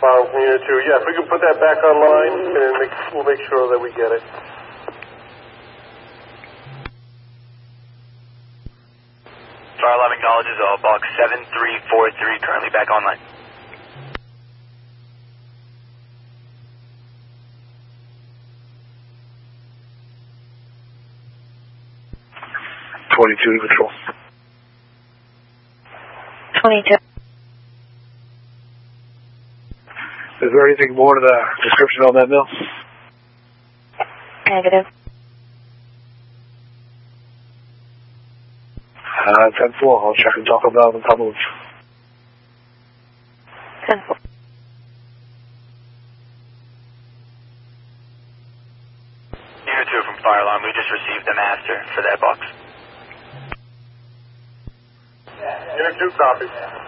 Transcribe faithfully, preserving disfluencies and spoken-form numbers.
Following from Unit two. Yeah, if we can put that back online, and make, we'll make sure that we get it. Fire alarm acknowledges uh, box seven three four three currently back online. twenty-two to control. twenty-two. Is there anything more to the description on that mill? Negative. Uh, ten four, I'll check and talk about it in a couple of... ten four. Unit two from fire alarm, we just received the master for that box. Unit two, copy.